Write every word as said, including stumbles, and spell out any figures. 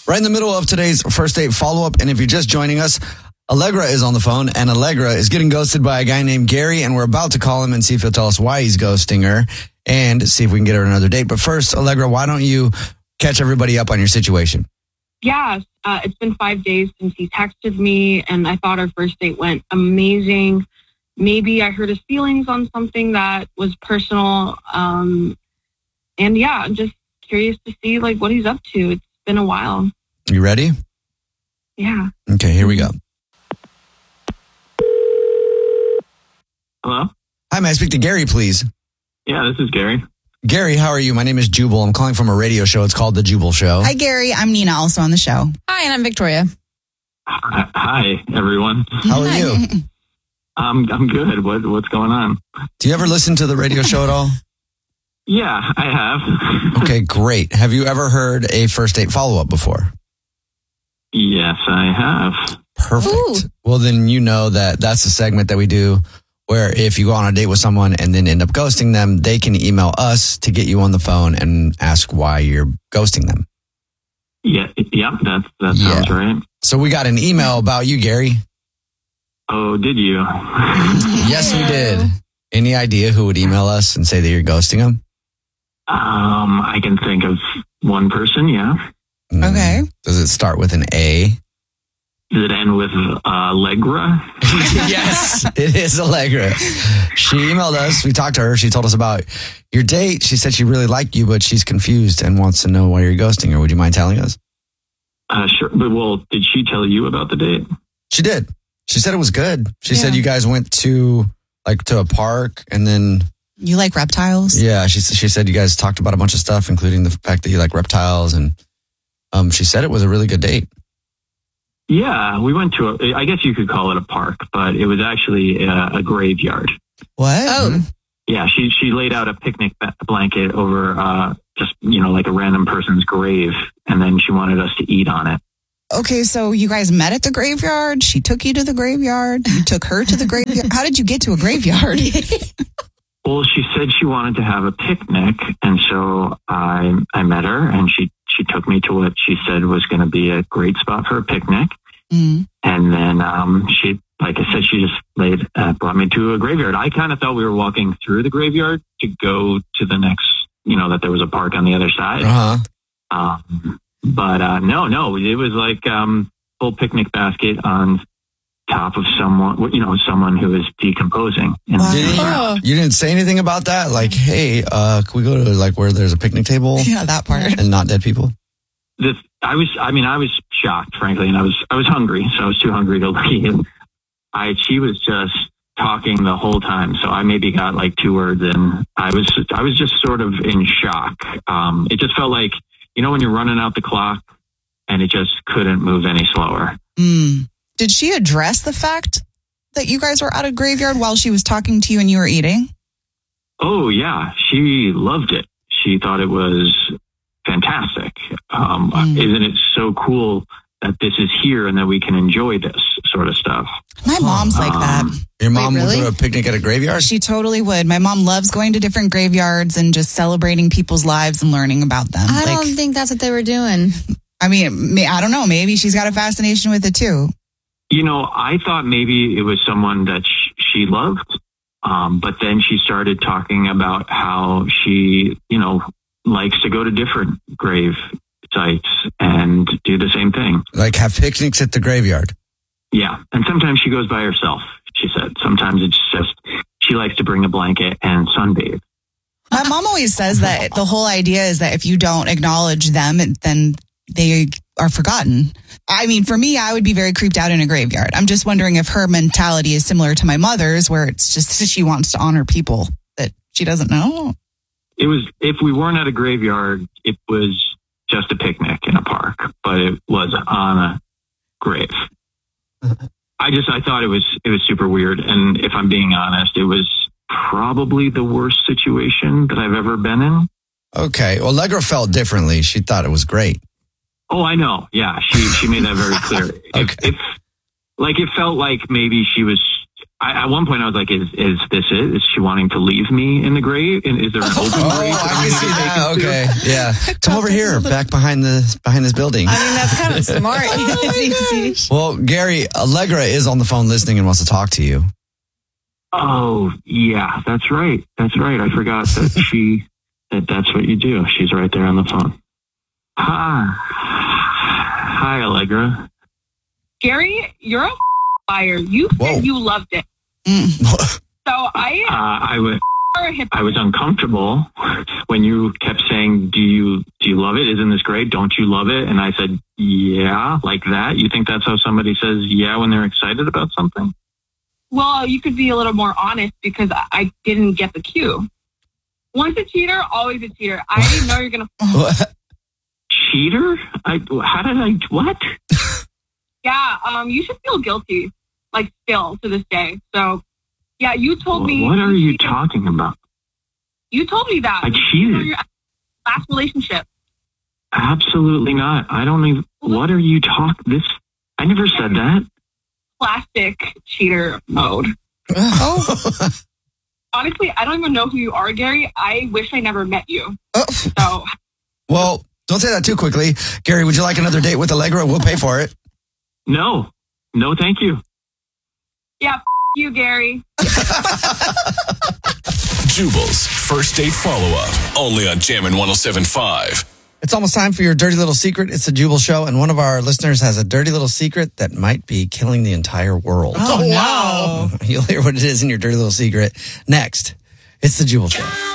Right in the middle of today's first date follow-up, and if you're just joining us, Allegra is on the phone, and Allegra is getting ghosted by a guy named Gary, and we're about to call him and see if he'll tell us why he's ghosting her and see if we can get her another date. But first, Allegra, why don't you catch everybody up on your situation? Yeah, uh, it's been five days since he texted me, and I thought our first date went amazing. Maybe I hurt his feelings on something that was personal. Um, and yeah, I'm just curious to see like what he's up to. It's been a while. You ready? Yeah. Okay, here we go. Hello? Hi, may I speak to Gary, please? Yeah, this is Gary. Gary, how are you? My name is Jubal. I'm calling from a radio show. It's called The Jubal Show. Hi, Gary. I'm Nina, also on the show. Hi, and I'm Victoria. Hi, hi everyone. How are you? Um, I'm good. What What's going on? Do you ever listen to the radio show at all? Yeah, I have. Okay, great. Have you ever heard a first date follow-up before? Yes, I have. Perfect. Ooh. Well, then you know that that's a segment that we do where if you go on a date with someone and then end up ghosting them, they can email us to get you on the phone and ask why you're ghosting them. Yeah, yep, that, that Yeah. sounds right. So we got an email about you, Gary. Oh, did you? Yes, we did. Any idea who would email us and say that you're ghosting them? Um, I can think of one person, yeah. Mm. Okay. Does it start with an A? Does it end with uh, Allegra? Yes, it is Allegra. She emailed us. We talked to her. She told us about your date. She said she really liked you, but she's confused and wants to know why you're ghosting her. Would you mind telling us? Uh, sure. But, well, did she tell you about the date? She did. She said it was good. She Yeah. said you guys went to like to a park and then, You like reptiles? yeah, she, she said you guys talked about a bunch of stuff, including the fact that you like reptiles. And um, she said it was a really good date. Yeah, we went to a, I guess you could call it a park, but it was actually a, a graveyard. What? Oh, Yeah, she she laid out a picnic ba- blanket over uh, just, you know, like a random person's grave, and then she wanted us to eat on it. Okay, so you guys met at the graveyard. She took you to the graveyard. You took her to the graveyard. How did you get to a graveyard? Well, she said she wanted to have a picnic, and so I I met her, and she, she took me to what she said was going to be a great spot for a picnic. Mm. And then um, she, like I said, she just laid, uh, brought me to a graveyard. I kind of thought we were walking through the graveyard to go to the next, you know, that there was a park on the other side. Uh-huh. Um, but uh, no, no, it was like um, full picnic basket on top of someone, you know, someone who is decomposing. And Wow. Did you, Oh. you didn't say anything about that? Like, hey, uh, can we go to like where there's a picnic table Yeah, that part. and not dead people? this, I was, I mean, I was shocked, frankly, and I was, I was hungry, so I was too hungry to leave. I, she was just talking the whole time, so I maybe got like two words in. I was, I was just sort of in shock. Um, it just felt like, you know, when you're running out the clock and it just couldn't move any slower. Mm. Did she address the fact that you guys were at a graveyard while she was talking to you and you were eating? Oh yeah, she loved it. She thought it was fantastic. Um, Mm. Isn't it so cool that this is here and that we can enjoy this sort of stuff? My mom's like that. Um, Your mom Wait, would really? go to a picnic at a graveyard? She totally would. My mom loves going to different graveyards and just celebrating people's lives and learning about them. I like, don't think that's what they were doing. I mean, may- I don't know. Maybe she's got a fascination with it too. You know, I thought maybe it was someone that sh- she loved, um, but then she started talking about how she, you know, likes to go to different grave sites and do the same thing. Like have picnics at the graveyard? Yeah, and sometimes she goes by herself, she said. Sometimes it's just she likes to bring a blanket and sunbathe. My mom always says that the whole idea is that if you don't acknowledge them, then they are forgotten. I mean, for me, I would be very creeped out in a graveyard. I'm just wondering if her mentality is similar to my mother's, where it's just she wants to honor people that she doesn't know. It was, if we weren't at a graveyard, it was just a picnic in a park, but it was on a grave. I just, I thought it was, it was super weird. And if I'm being honest, it was probably the worst situation that I've ever been in. Okay. Well, Allegra felt differently. She thought it was great. Oh, I know. Yeah. She, she made that very clear. Okay. If, if, like, it felt like maybe she was I, at one point, I was like, "Is is this it? Is she wanting to leave me in the grave? And is there an open Oh, grave?" I can see that. Okay, yeah. Come over here, back behind the behind this building. I mean, that's kind of smart. Oh Well, Gary, Allegra is on the phone listening and wants to talk to you. Oh, yeah, that's right. That's right. I forgot that she that that's what you do. She's right there on the phone. Hi, hi, Allegra. Gary, you're a liar. You said Whoa. you loved it. Mm. So I Uh, I was are a hip- I was uncomfortable when you kept saying, "Do you do you love it? Isn't this great? Don't you love it?" And I said, "Yeah," like that. You think that's how somebody says "yeah" when they're excited about something? Well, you could be a little more honest because I- I didn't get the cue. Once a cheater, always a cheater. I know you're gonna. What? Cheater? I how did I what? Yeah, um, you should feel guilty, like still to this day. So, yeah, you told me. What are you cheated. talking about? You told me that. I You know, cheated. your last relationship. Absolutely not. I don't even. What are you talking? This. I never said that. Plastic cheater mode. Oh. Honestly, I don't even know who you are, Gary. I wish I never met you. Oh. So, Well, don't say that too quickly. Gary, would you like another date with Allegra? We'll pay for it. No. No, thank you. yeah, f- you, Gary. Jubal's first date follow-up, only on Jammin' one oh seven point five. It's almost time for your dirty little secret. It's a Jubal show, and one of our listeners has a dirty little secret that might be killing the entire world. Oh, no. You'll hear what it is in your dirty little secret next. It's the Jubal show.